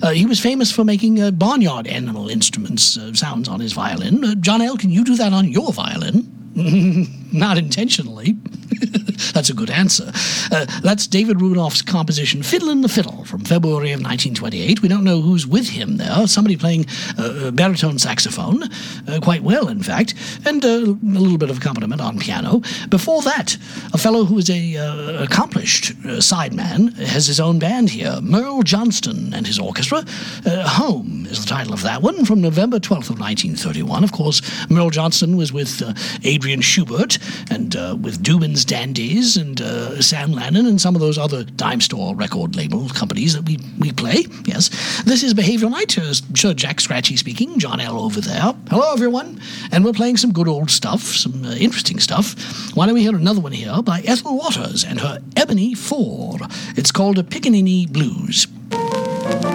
He was famous for making barnyard animal instruments sounds on his violin. John L., can you do that on your violin? Not intentionally. That's a good answer. That's David Rudolph's composition Fiddlin' the Fiddle from February of 1928. We don't know who's with him there. Somebody playing baritone saxophone, quite well, in fact, and a little bit of accompaniment on piano. Before that, a fellow who is a accomplished sideman has his own band here, Merle Johnston and his orchestra. Home is the title of that one, from November 12th of 1931. Of course, Merle Johnston was with Adrian Schubert and with Dubin's Dandies and Sam Lannon and some of those other dime store record label companies that we play. Yes, this is Behavioral Night. Sir Jack Scratchy speaking. John L. over there. Hello, everyone. And we're playing some good old stuff, some interesting stuff. Why don't we hear another one here by Ethel Waters and her Ebony 4. It's called a Pickaninny Blues.